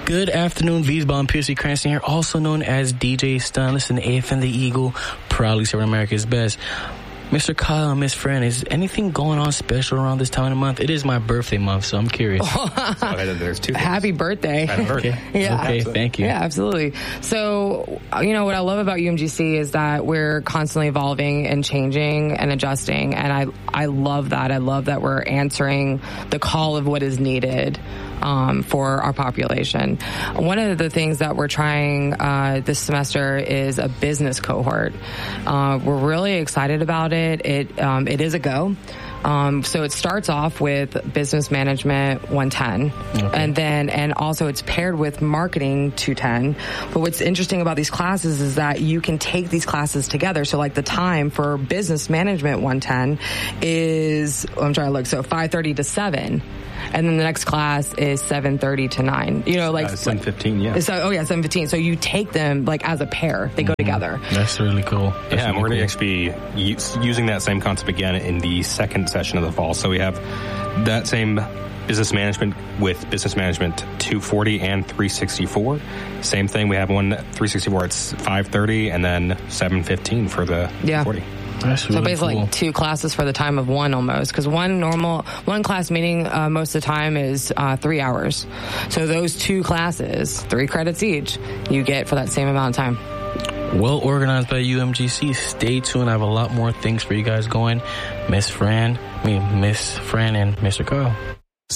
Good afternoon, Wiesbaden. Piercy Cranston here, also known as DJ Stun. Listen to AFN the Eagle, proudly serving America's best. Mr. Kyle and Miss Fran, is anything going on special around this time of the month? It is my birthday month, so I'm curious. There's two things. Happy birthday. Happy birthday. Yeah. Okay, thank you. Yeah, absolutely. So, what I love about UMGC is that we're constantly evolving and changing and adjusting, and I love that. I love that we're answering the call of what is needed for our population. One of the things that we're trying this semester is a business cohort. We're really excited about it. It is a go. So it starts off with Business Management 110, and also it's paired with Marketing 210. But what's interesting about these classes is that you can take these classes together. So like the time for Business Management 110 is, I'm trying to look, so 5:30 to 7. And then the next class is 7:30 to 9. 7:15, yeah. So, 7:15. So you take them like as a pair. They go together. That's really cool. And we're going to actually be using that same concept again in the second session of the fall. So we have that same business management with Business Management 240 and 364. Same thing. We have one 364. It's 5:30 and then 7:15 for the 240. That's really so basically cool. 2 classes for the time of one almost, because one class meeting most of the time is 3 hours. So those 2 classes, 3 credits each, you get for that same amount of time. Well organized by UMGC. Stay tuned. I have a lot more things for you guys going. Miss Fran and Mr. Carl.